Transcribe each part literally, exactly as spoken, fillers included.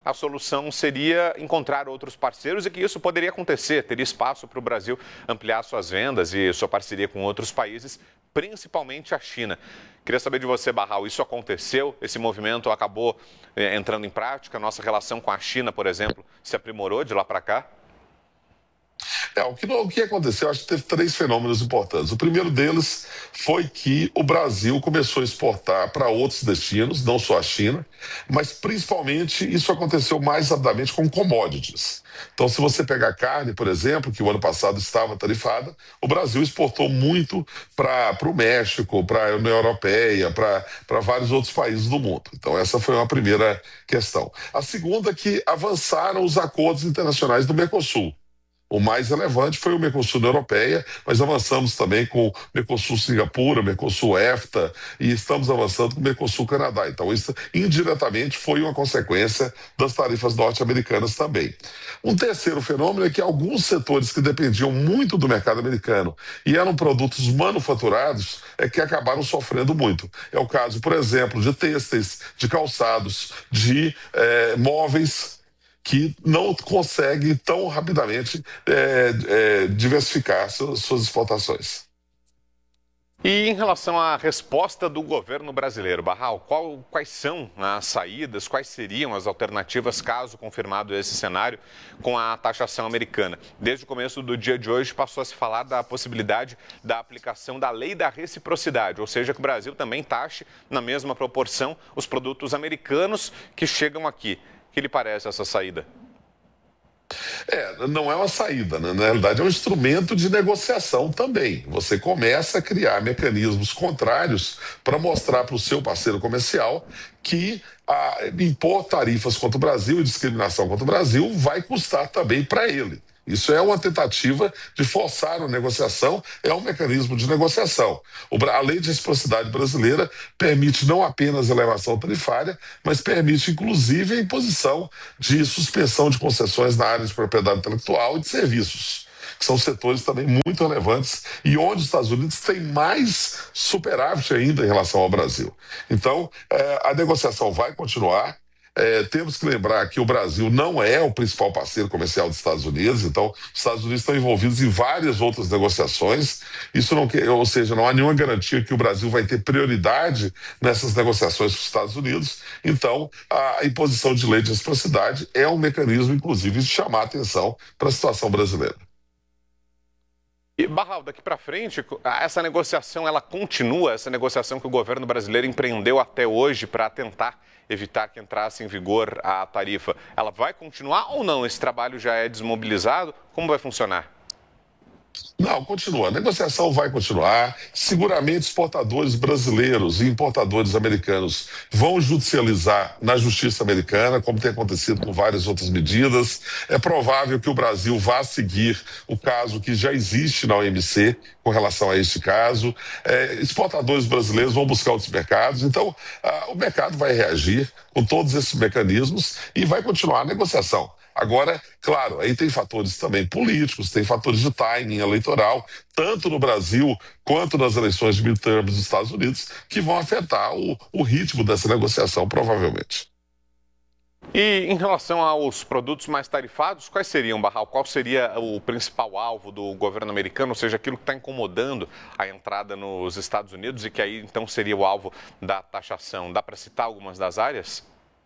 a solução seria encontrar outros parceiros e que isso poderia acontecer, teria espaço para o Brasil ampliar suas vendas e sua parceria com outros países, principalmente a China. Queria saber de você, Barral, isso aconteceu? Esse movimento acabou eh, entrando em prática? Nossa relação com a China, por exemplo, se aprimorou de lá para cá? É, o, que, o que aconteceu, acho que teve três fenômenos importantes. O primeiro deles foi que o Brasil começou a exportar para outros destinos, não só a China, mas principalmente isso aconteceu mais rapidamente com commodities. Então, se você pegar carne, por exemplo, que o ano passado estava tarifada, o Brasil exportou muito para o México, para a União Europeia, para vários outros países do mundo. Então, essa foi uma primeira questão. A segunda é que avançaram os acordos internacionais do Mercosul. O mais relevante foi o Mercosul da Europeia, mas avançamos também com o Mercosul Singapura, Mercosul EFTA e estamos avançando com o Mercosul Canadá. Então isso indiretamente foi uma consequência das tarifas norte-americanas também. Um terceiro fenômeno é que alguns setores que dependiam muito do mercado americano e eram produtos manufaturados é que acabaram sofrendo muito. É o caso, por exemplo, de têxteis, de calçados, de eh, móveis, que não consegue tão rapidamente é, é, diversificar suas, suas exportações. E em relação à resposta do governo brasileiro, Barral, qual, quais são as saídas, quais seriam as alternativas caso confirmado esse cenário com a taxação americana? Desde o começo do dia de hoje passou a se falar da possibilidade da aplicação da lei da reciprocidade, ou seja, que o Brasil também taxe na mesma proporção os produtos americanos que chegam aqui. O que lhe parece essa saída? É, não é uma saída, né? Na realidade é um instrumento de negociação também. Você começa a criar mecanismos contrários para mostrar para o seu parceiro comercial que a, impor tarifas contra o Brasil e discriminação contra o Brasil vai custar também para ele. Isso é uma tentativa de forçar a negociação, é um mecanismo de negociação. O, a lei de reciprocidade brasileira permite não apenas a elevação tarifária, mas permite inclusive a imposição de suspensão de concessões na área de propriedade intelectual e de serviços, que são setores também muito relevantes e onde os Estados Unidos têm mais superávit ainda em relação ao Brasil. Então, eh, a negociação vai continuar. É, temos que lembrar que o Brasil não é o principal parceiro comercial dos Estados Unidos, então os Estados Unidos estão envolvidos em várias outras negociações. Isso não quer, ou seja, não há nenhuma garantia que o Brasil vai ter prioridade nessas negociações com os Estados Unidos. Então, a imposição de lei de reciprocidade é um mecanismo, inclusive, de chamar a atenção para a situação brasileira. E, Barral, daqui para frente, essa negociação, ela continua, essa negociação que o governo brasileiro empreendeu até hoje para tentar evitar que entrasse em vigor a tarifa, ela vai continuar ou não? Esse trabalho já é desmobilizado? Como vai funcionar? Não, continua. A negociação vai continuar. Seguramente exportadores brasileiros e importadores americanos vão judicializar na justiça americana, como tem acontecido com várias outras medidas. É provável que o Brasil vá seguir o caso que já existe na O M C com relação a este caso. É, exportadores brasileiros vão buscar outros mercados. Então, ah, o mercado vai reagir com todos esses mecanismos e vai continuar a negociação. Agora, claro, aí tem fatores também políticos, tem fatores de timing eleitoral, tanto no Brasil quanto nas eleições de midterms dos Estados Unidos, que vão afetar o, o ritmo dessa negociação, provavelmente. E em relação aos produtos mais tarifados, quais seriam, Barral? Qual seria o principal alvo do governo americano, ou seja, aquilo que está incomodando a entrada nos Estados Unidos e que aí então seria o alvo da taxação? Dá para citar algumas das áreas?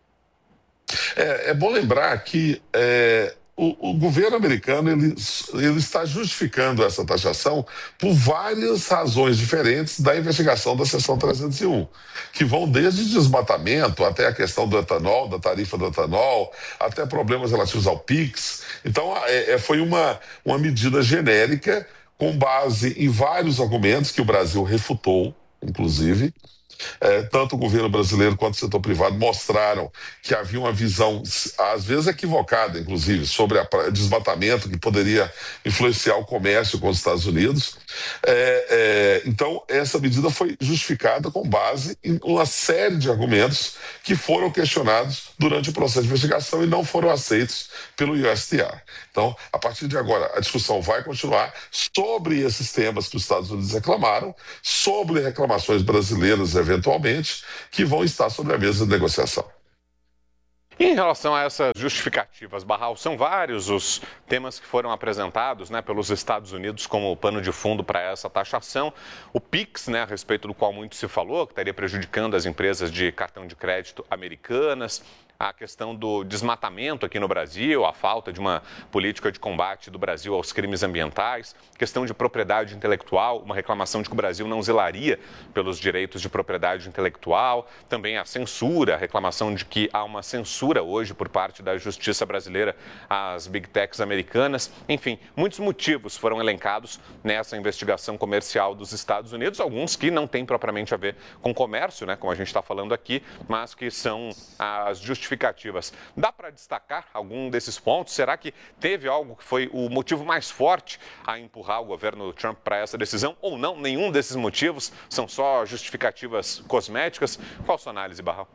É, é bom lembrar que é, o, o governo americano ele, ele está justificando essa taxação por várias razões diferentes da investigação da seção trezentos e um, que vão desde desmatamento até a questão do etanol, da tarifa do etanol, até problemas relativos ao PIX. Então, é, é, foi uma, uma medida genérica com base em vários argumentos que o Brasil refutou, inclusive. É, tanto o governo brasileiro quanto o setor privado mostraram que havia uma visão, às vezes equivocada, inclusive, sobre o desmatamento que poderia influenciar o comércio com os Estados Unidos. É, é, então, essa medida foi justificada com base em uma série de argumentos que foram questionados durante o processo de investigação e não foram aceitos pelo U S T R. Então, a partir de agora, a discussão vai continuar sobre esses temas que os Estados Unidos reclamaram, sobre reclamações brasileiras, eventualmente, que vão estar sobre a mesa de negociação. E em relação a essas justificativas, Barral, são vários os temas que foram apresentados, né, pelos Estados Unidos como pano de fundo para essa taxação. O PIX, né, a respeito do qual muito se falou, que estaria prejudicando as empresas de cartão de crédito americanas. A questão do desmatamento aqui no Brasil, a falta de uma política de combate do Brasil aos crimes ambientais, questão de propriedade intelectual, uma reclamação de que o Brasil não zelaria pelos direitos de propriedade intelectual, também a censura, a reclamação de que há uma censura hoje por parte da justiça brasileira às big techs americanas. Enfim, muitos motivos foram elencados nessa investigação comercial dos Estados Unidos, alguns que não têm propriamente a ver com comércio, né, como a gente está falando aqui, mas que são as justificativas. Dá para destacar algum desses pontos? Será que teve algo que foi o motivo mais forte a empurrar o governo Trump para essa decisão? Ou não? Nenhum desses motivos são só justificativas cosméticas? Qual a sua análise, Barral?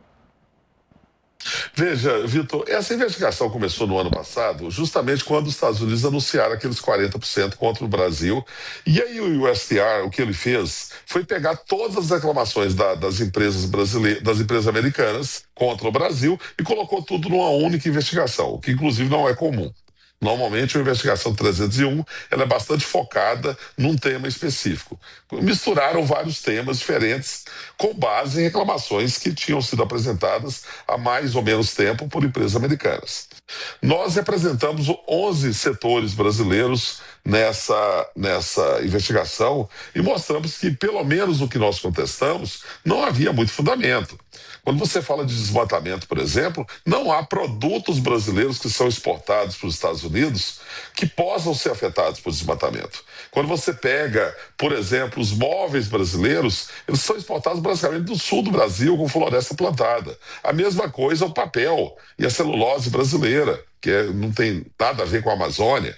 Veja, Vitor, essa investigação começou no ano passado, justamente quando os Estados Unidos anunciaram aqueles quarenta por cento contra o Brasil. E aí o U S T R, o que ele fez, foi pegar todas as reclamações da- das empresas brasileiras, das empresas americanas contra o Brasil e colocou tudo numa única investigação, o que inclusive não é comum. Normalmente, a investigação trezentos e um ela é bastante focada num tema específico. Misturaram vários temas diferentes com base em reclamações que tinham sido apresentadas há mais ou menos tempo por empresas americanas. Nós representamos onze setores brasileiros nessa, nessa investigação e mostramos que, pelo menos o que nós contestamos, não havia muito fundamento. Quando você fala de desmatamento, por exemplo, não há produtos brasileiros que são exportados para os Estados Unidos que possam ser afetados por desmatamento. Quando você pega, por exemplo, os móveis brasileiros, eles são exportados basicamente do sul do Brasil com floresta plantada. A mesma coisa o papel e a celulose brasileira, que é- não tem nada a ver com a Amazônia.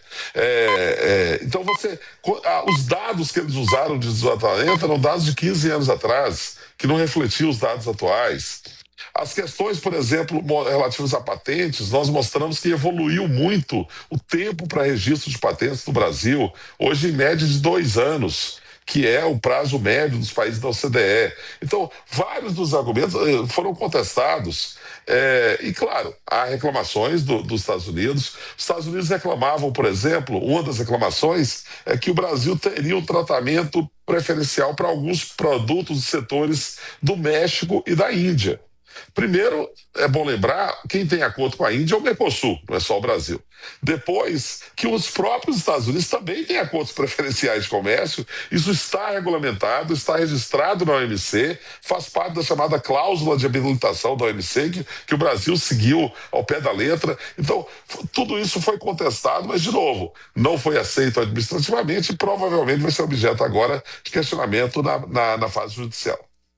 É, é, então você, co- ah, os dados que eles usaram de desmatamento eram dados de quinze anos atrás, que não refletiam os dados atuais. As questões, por exemplo, mo- relativas a patentes, nós mostramos que evoluiu muito o tempo para registro de patentes no Brasil, hoje em média de dois anos, que é o prazo médio dos países da O C D E. Então, vários dos argumentos eh, foram contestados. Eh, e, claro, há reclamações do- dos Estados Unidos. Os Estados Unidos reclamavam, por exemplo, uma das reclamações é que o Brasil teria um tratamento preferencial para alguns produtos e setores do México e da Índia. Primeiro, é bom lembrar, quem tem acordo com a Índia é o Mercosul, não é só o Brasil. Depois, que os próprios Estados Unidos também têm acordos preferenciais de comércio, isso está regulamentado, está registrado na O M C, faz parte da chamada cláusula de habilitação da O M C, que, que o Brasil seguiu ao pé da letra. Então, f- tudo isso foi contestado, mas, de novo, não foi aceito administrativamente e provavelmente vai ser objeto agora de questionamento na, na, na fase judicial.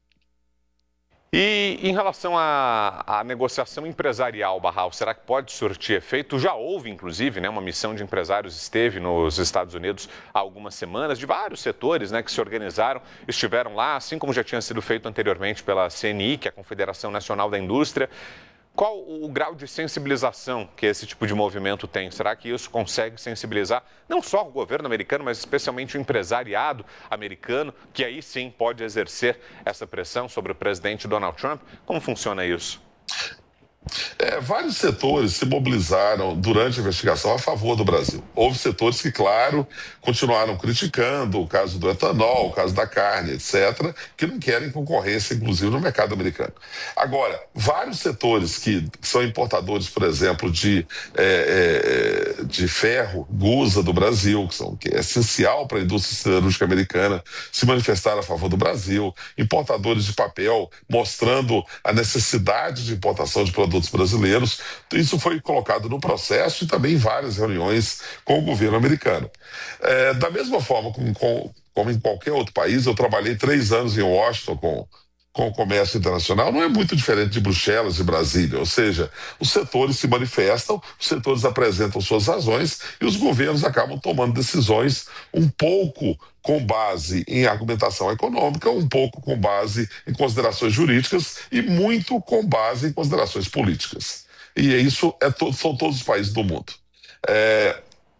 E em relação à, à negociação empresarial, Barral, será que pode surtir efeito? Já houve, inclusive, né, uma missão de empresários esteve nos Estados Unidos há algumas semanas, de vários setores, né, que se organizaram, estiveram lá, assim como já tinha sido feito anteriormente pela C N I, que é a Confederação Nacional da Indústria. Qual o grau de sensibilização que esse tipo de movimento tem? Será que isso consegue sensibilizar não só o governo americano, mas especialmente o empresariado americano, que aí sim pode exercer essa pressão sobre o presidente Donald Trump? Como funciona isso? É, vários setores se mobilizaram durante a investigação a favor do Brasil. Houve setores que, claro, continuaram criticando o caso do etanol, o caso da carne, etcétera, que não querem concorrência, inclusive, no mercado americano. Agora, vários setores que são importadores, por exemplo, de, é, é, de ferro, Gusa do Brasil, que, são, que é essencial para a indústria siderúrgica americana, se manifestaram a favor do Brasil. Importadores de papel, mostrando a necessidade de importação de produtos brasileiros. Isso foi colocado no processo e também em várias reuniões com o governo americano. É, da mesma forma como, com, como em qualquer outro país, eu trabalhei três anos em Washington com, com o comércio internacional, não é muito diferente de Bruxelas e Brasília, ou seja, os setores se manifestam, os setores apresentam suas razões e os governos acabam tomando decisões um pouco com base em argumentação econômica, um pouco com base em considerações jurídicas e muito com base em considerações políticas. E isso é to- são todos os países do mundo. É,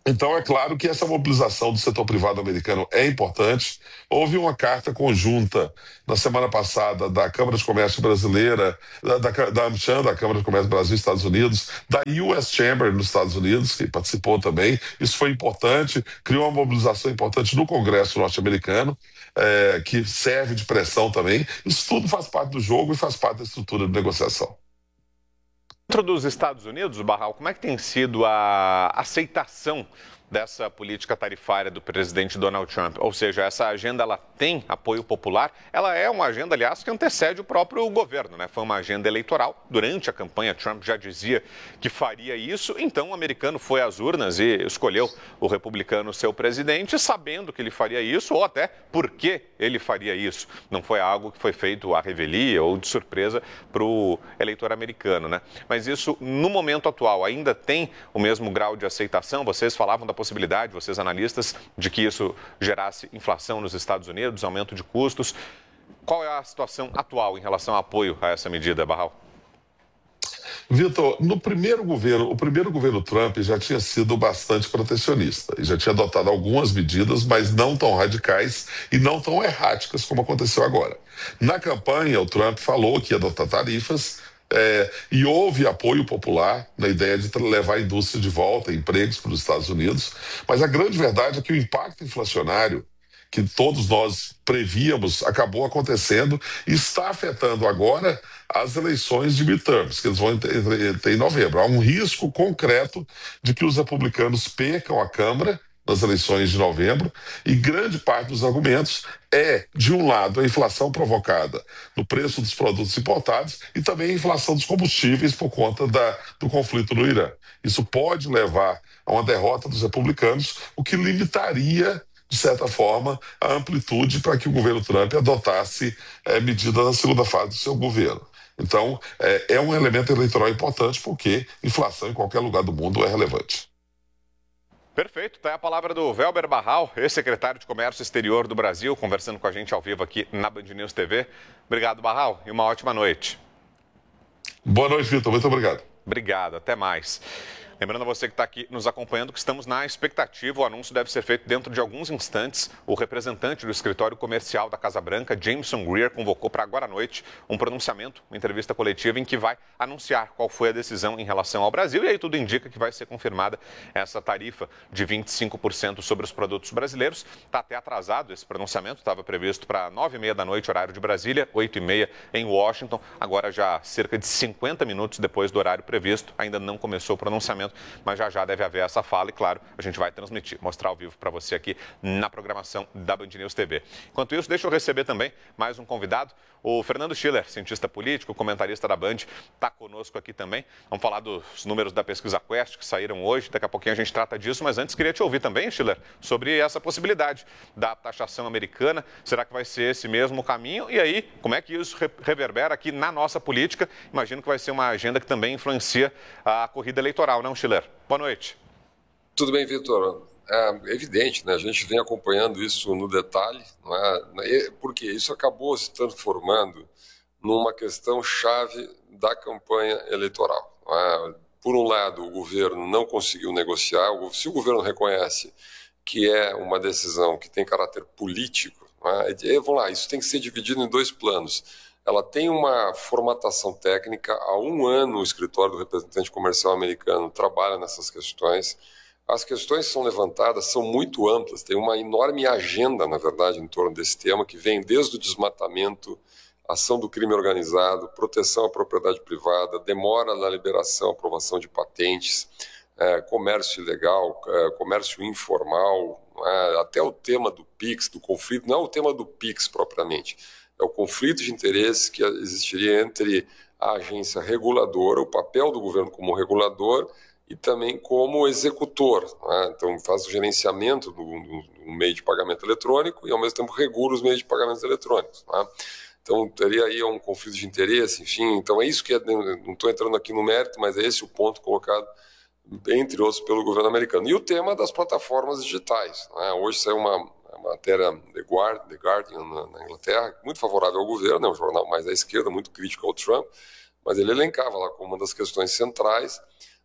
Então, é claro que essa mobilização do setor privado americano é importante. Houve uma carta conjunta na semana passada da Câmara de Comércio Brasileira, da, da, da AmCham, da Câmara de Comércio Brasil e Estados Unidos, da U S Chamber nos Estados Unidos, que participou também. Isso foi importante, criou uma mobilização importante no Congresso norte-americano, é, que serve de pressão também. Isso tudo faz parte do jogo e faz parte da estrutura de negociação. Dentro dos Estados Unidos, Barral, como é que tem sido a aceitação dessa política tarifária do presidente Donald Trump? Ou seja, essa agenda ela tem apoio popular, ela é uma agenda, aliás, que antecede o próprio governo, né? Foi uma agenda eleitoral. Durante a campanha, Trump já dizia que faria isso, então o americano foi às urnas e escolheu o republicano seu presidente, sabendo que ele faria isso, ou até por que ele faria isso. Não foi algo que foi feito à revelia ou de surpresa para o eleitor americano, né? Mas isso, no momento atual, ainda tem o mesmo grau de aceitação? Vocês falavam da possibilidade, vocês analistas, de que isso gerasse inflação nos Estados Unidos, aumento de custos. Qual é a situação atual em relação ao apoio a essa medida, Barral? Vitor, no primeiro governo, o primeiro governo Trump já tinha sido bastante protecionista e já tinha adotado algumas medidas, mas não tão radicais e não tão erráticas como aconteceu agora. Na campanha, o Trump falou que ia adotar tarifas, É, e houve apoio popular na ideia de levar a indústria de volta, empregos para os Estados Unidos, mas a grande verdade é que o impacto inflacionário que todos nós prevíamos acabou acontecendo e está afetando agora as eleições de midterms, que eles vão ter, ter em novembro. Há um risco concreto de que os republicanos percam a Câmara nas eleições de novembro, e grande parte dos argumentos é, de um lado, a inflação provocada no preço dos produtos importados e também a inflação dos combustíveis por conta da, do conflito no Irã. Isso pode levar a uma derrota dos republicanos, o que limitaria, de certa forma, a amplitude para que o governo Trump adotasse é, medidas na segunda fase do seu governo. Então, é, é um elemento eleitoral importante porque inflação em qualquer lugar do mundo é relevante. Perfeito, tá aí a palavra do Welber Barral, ex-secretário de Comércio Exterior do Brasil, conversando com a gente ao vivo aqui na Band News T V. Obrigado, Barral, e uma ótima noite. Boa noite, Vitor. Muito obrigado. Obrigado, até mais. Lembrando a você que está aqui nos acompanhando que estamos na expectativa, o anúncio deve ser feito dentro de alguns instantes. O representante do escritório comercial da Casa Branca, Jameson Greer, convocou para agora à noite um pronunciamento, uma entrevista coletiva em que vai anunciar qual foi a decisão em relação ao Brasil. E aí tudo indica que vai ser confirmada essa tarifa de vinte e cinco por cento sobre os produtos brasileiros. Está até atrasado esse pronunciamento, estava previsto para nove e meia da noite, horário de Brasília, oito e meia em Washington. Agora já cerca de cinquenta minutos depois do horário previsto, ainda não começou o pronunciamento, mas já já deve haver essa fala e, claro, a gente vai transmitir, mostrar ao vivo para você aqui na programação da Band News T V. Enquanto isso, deixa eu receber também mais um convidado, o Fernando Schiller, cientista político, comentarista da Band, está conosco aqui também. Vamos falar dos números da pesquisa Quest que saíram hoje, daqui a pouquinho a gente trata disso, mas antes queria te ouvir também, Schiller, sobre essa possibilidade da taxação americana. Será que vai ser esse mesmo caminho? E aí, como é que isso reverbera aqui na nossa política? Imagino que vai ser uma agenda que também influencia a corrida eleitoral, não, Schiller? Boa noite. Tudo bem, Vitor. É evidente, né? A gente vem acompanhando isso no detalhe, não é? Porque isso acabou se transformando numa questão chave da campanha eleitoral. Não é? Por um lado, o governo não conseguiu negociar. Se o governo reconhece que é uma decisão que tem caráter político, não é? E, vamos lá, isso tem que ser dividido em dois planos. Ela tem uma formatação técnica. Há um ano, o escritório do representante comercial americano trabalha nessas questões. As questões que são levantadas são muito amplas, tem uma enorme agenda, na verdade, em torno desse tema, que vem desde o desmatamento, ação do crime organizado, proteção à propriedade privada, demora na liberação, aprovação de patentes, é, comércio ilegal, é, comércio informal, é, até o tema do Pix, do conflito, não é o tema do Pix propriamente, é o conflito de interesse que existiria entre a agência reguladora, o papel do governo como regulador e também como executor, né? Então faz o gerenciamento do, do, do meio de pagamento eletrônico e ao mesmo tempo regula os meios de pagamentos eletrônicos, né? Então teria aí um conflito de interesse, enfim, então é isso que é, não estou entrando aqui no mérito, mas é esse o ponto colocado, entre outros, pelo governo americano. E o tema das plataformas digitais, né? Hoje saiu uma matéria The Guardian, The Guardian na, na Inglaterra, muito favorável ao governo, é um jornal mais à esquerda, muito crítico ao Trump, mas ele elencava lá como uma das questões centrais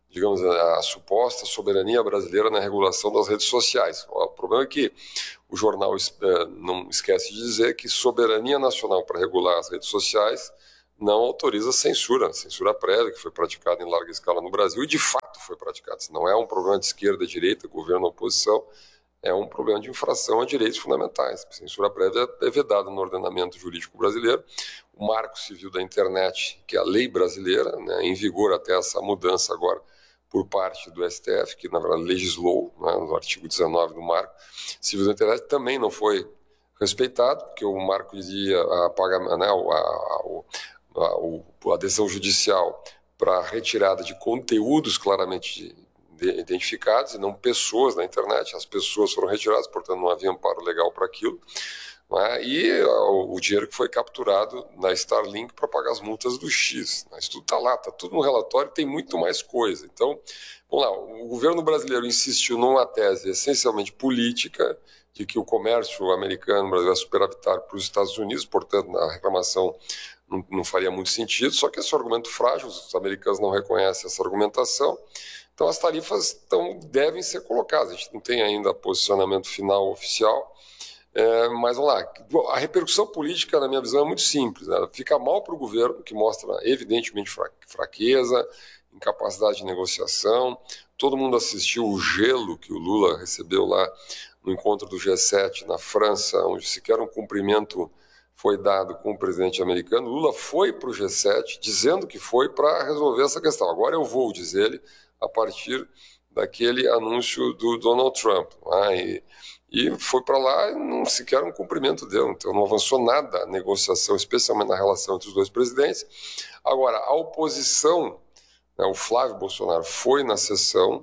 digamos, a, a suposta soberania brasileira na regulação das redes sociais. O problema é que o jornal eh, não esquece de dizer que soberania nacional para regular as redes sociais não autoriza censura, censura prévia, que foi praticada em larga escala no Brasil, e de fato foi praticada. Isso não é um problema de esquerda, direita, governo, oposição, é um problema de infração a direitos fundamentais. A censura prévia é vedada no ordenamento jurídico brasileiro. O Marco Civil da Internet, que é a lei brasileira, né, em vigor até essa mudança agora por parte do S T F, que na verdade legislou, né, no artigo dezenove do Marco Civil da Internet, também não foi respeitado, porque o Marco dizia a, pagamento, né, a, a, a, a adesão judicial para retirada de conteúdos claramente identificados e não pessoas na internet. As pessoas foram retiradas, portanto não havia amparo legal para aquilo, né? E o, o dinheiro que foi capturado na Starlink para pagar as multas do X. Né? Isso tudo está lá, está tudo no relatório, tem muito mais coisa. Então, vamos lá, o governo brasileiro insistiu numa tese essencialmente política, de que o comércio americano no Brasil é superavitário para os Estados Unidos, portanto a reclamação não, não faria muito sentido, só que esse argumento frágil, os americanos não reconhecem essa argumentação. Então as tarifas tão, devem ser colocadas. A gente não tem ainda posicionamento final oficial, é, mas vamos lá. A repercussão política, na minha visão, é muito simples. Né? Fica mal para o governo, que mostra evidentemente fraqueza, incapacidade de negociação. Todo mundo assistiu o gelo que o Lula recebeu lá no encontro do G sete na França, onde sequer um cumprimento foi dado com o presidente americano. Lula foi para o G sete dizendo que foi para resolver essa questão. Agora eu vou, diz ele, a partir daquele anúncio do Donald Trump. Né? E, e foi para lá e não sequer um cumprimento deu. Então não avançou nada a negociação, especialmente na relação entre os dois presidentes. Agora, a oposição, né, o Flávio Bolsonaro foi na sessão,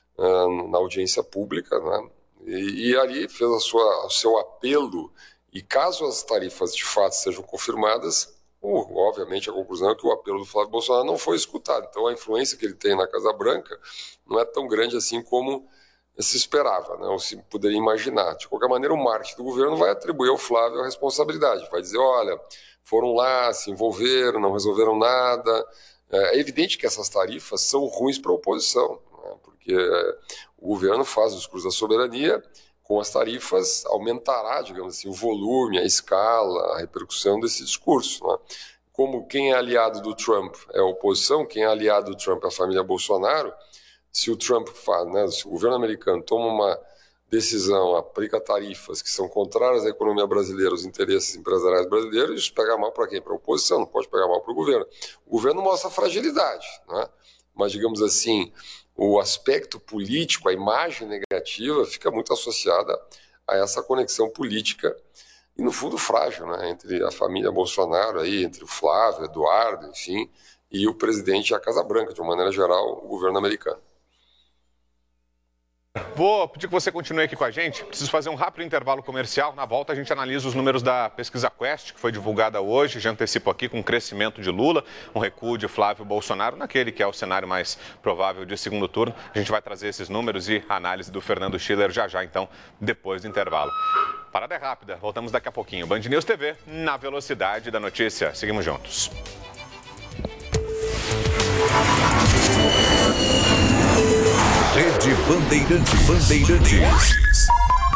uh, na audiência pública, né, e, e ali fez a sua, o seu apelo, e caso as tarifas de fato sejam confirmadas, Uh, obviamente a conclusão é que o apelo do Flávio Bolsonaro não foi escutado. Então a influência que ele tem na Casa Branca não é tão grande assim como se esperava, né? Ou se poderia imaginar. De qualquer maneira, o marketing do governo vai atribuir ao Flávio a responsabilidade. Vai dizer, olha, foram lá, se envolveram, não resolveram nada. É evidente que essas tarifas são ruins para a oposição, né? Porque o governo faz o discurso da soberania. Com as tarifas, aumentará, digamos assim, o volume, a escala, a repercussão desse discurso. Né? Como quem é aliado do Trump é a oposição, quem é aliado do Trump é a família Bolsonaro, se o Trump faz, né, se o governo americano toma uma decisão, aplica tarifas que são contrárias à economia brasileira, aos interesses empresariais brasileiros, isso pega mal para quem? Para a oposição, não pode pegar mal para o governo. O governo mostra fragilidade, né? Mas, digamos assim, o aspecto político, a imagem negativa, fica muito associada a essa conexão política e, no fundo, frágil, né, entre a família Bolsonaro, aí, entre o Flávio, Eduardo, enfim, e o presidente e a Casa Branca, de uma maneira geral, o governo americano. Vou pedir que você continue aqui com a gente. Preciso fazer um rápido intervalo comercial. Na volta a gente analisa os números da pesquisa Quest, que foi divulgada hoje. Já antecipo aqui com o crescimento de Lula, um recuo de Flávio Bolsonaro, naquele que é o cenário mais provável de segundo turno. A gente vai trazer esses números e a análise do Fernando Schiller já já, então, depois do intervalo. Parada é rápida, voltamos daqui a pouquinho. Band News T V, na velocidade da notícia. Seguimos juntos. Rede Bandeirante Bandeirantes.